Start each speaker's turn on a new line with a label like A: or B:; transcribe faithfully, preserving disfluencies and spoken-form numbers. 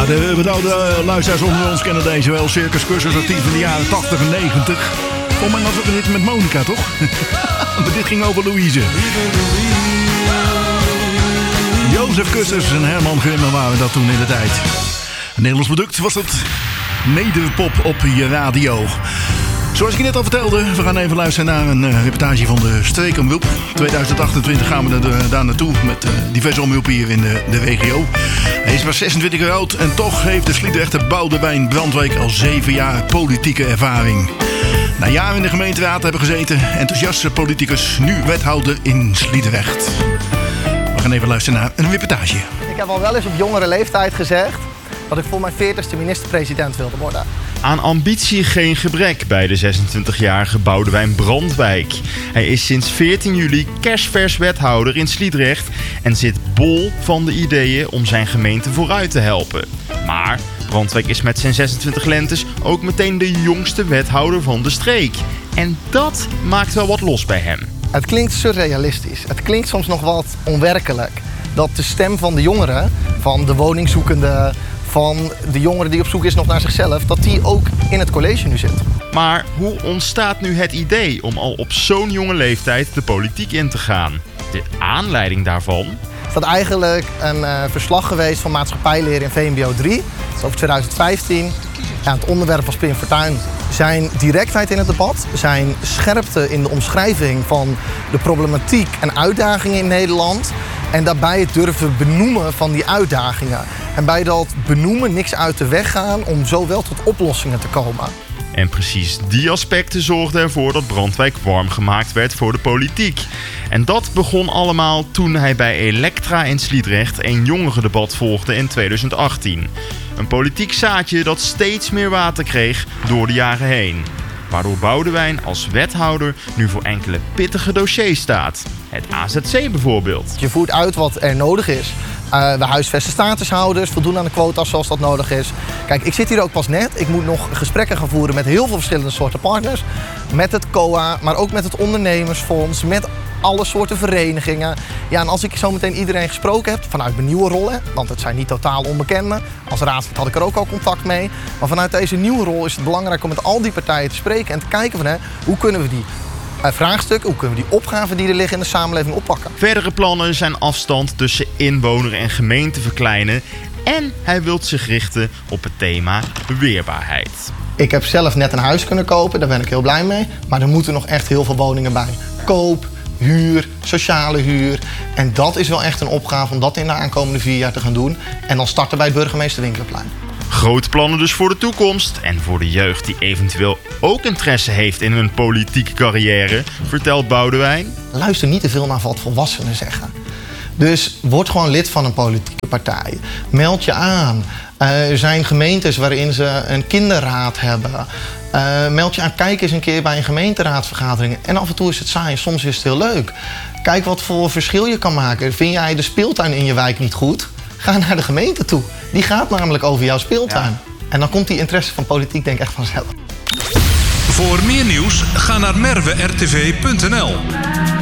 A: de betrouwde luisteraars onder ons kennen deze wel. Circus Cursus actief in de jaren tachtig en negentig. Volgens mij was het dit met Monica, toch? Maar dit ging over Louise. Jozef Kussers en Herman Grimmer waren dat toen in de tijd. Een Nederlands product was het Nederpop op je radio. Zoals ik je net al vertelde, we gaan even luisteren naar een uh, reportage van de Streekomroep. tweeduizend achtentwintig gaan we er, daar naartoe met uh, diverse omroepen hier in de, de regio. Hij is maar zesentwintig jaar oud en toch heeft de Sliedrechter Boudewijn Brandwijk al zeven jaar politieke ervaring. Na jaren in de gemeenteraad hebben gezeten, enthousiaste politicus, nu wethouder in Sliedrecht. We gaan even luisteren naar een reportage.
B: Ik heb al wel eens op jongere leeftijd gezegd dat ik voor mijn veertigste minister-president wilde worden.
C: Aan ambitie geen gebrek bij de zesentwintigjarige Boudewijn Brandwijk. Hij is sinds veertien juli kerstvers wethouder in Sliedrecht en zit bol van de ideeën om zijn gemeente vooruit te helpen. Maar Brandwijk is met zijn zesentwintig lentes ook meteen de jongste wethouder van de streek. En dat maakt wel wat los bij hem.
B: Het klinkt surrealistisch. Het klinkt soms nog wat onwerkelijk. Dat de stem van de jongeren, van de woningzoekende, van de jongere die op zoek is nog naar zichzelf, dat die ook in het college nu zit.
C: Maar hoe ontstaat nu het idee om al op zo'n jonge leeftijd de politiek in te gaan? De aanleiding daarvan?
B: Het is dat eigenlijk een uh, verslag geweest van maatschappijleer in V M B O drie. Dat is over twintig vijftien. Ja, het onderwerp was Pim Fortuyn. Zijn directheid in het debat, zijn scherpte in de omschrijving van de problematiek en uitdagingen in Nederland. En daarbij het durven benoemen van die uitdagingen. En bij dat benoemen niks uit de weg gaan om zo wel tot oplossingen te komen.
C: En precies die aspecten zorgden ervoor dat Brandwijk warm gemaakt werd voor de politiek. En dat begon allemaal toen hij bij Elektra in Sliedrecht een jongerendebat volgde in tweeduizend achttien. Een politiek zaadje dat steeds meer water kreeg door de jaren heen. Waardoor Boudewijn als wethouder nu voor enkele pittige dossiers staat. Het A Z C bijvoorbeeld.
B: Je voert uit wat er nodig is. Uh, we huisvesten statushouders, voldoen aan de quota's zoals dat nodig is. Kijk, ik zit hier ook pas net. Ik moet nog gesprekken gaan voeren met heel veel verschillende soorten partners. Met het C O A, maar ook met het ondernemersfonds, met alle soorten verenigingen. Ja, en als ik zo meteen iedereen gesproken heb, vanuit mijn nieuwe rol, hè, want het zijn niet totaal onbekenden. Als raadslid had ik er ook al contact mee. Maar vanuit deze nieuwe rol is het belangrijk om met al die partijen te spreken en te kijken van hè, hoe kunnen we die uh, vraagstukken, hoe kunnen we die opgaven die er liggen in de samenleving oppakken.
C: Verdere plannen zijn afstand tussen inwoner en gemeente verkleinen. En hij wil zich richten op het thema weerbaarheid.
B: Ik heb zelf net een huis kunnen kopen, daar ben ik heel blij mee. Maar er moeten nog echt heel veel woningen bij. Koop, huur, sociale huur. En dat is wel echt een opgave om dat in de aankomende vier jaar te gaan doen. En dan starten bij het Burgemeester Winkelplein.
C: Grote plannen dus voor de toekomst. En voor de jeugd die eventueel ook interesse heeft in hun politieke carrière, vertelt Boudewijn.
B: Luister niet te veel naar wat volwassenen zeggen. Dus word gewoon lid van een politieke partij. Meld je aan. Uh, er zijn gemeentes waarin ze een kinderraad hebben. Uh, meld je aan, kijk eens een keer bij een gemeenteraadsvergadering. En af en toe is het saai en soms is het heel leuk. Kijk wat voor verschil je kan maken. Vind jij de speeltuin in je wijk niet goed? Ga naar de gemeente toe. Die gaat namelijk over jouw speeltuin. Ja. En dan komt die interesse van politiek denk ik echt vanzelf.
D: Voor meer nieuws ga naar merwe r t v punt n l.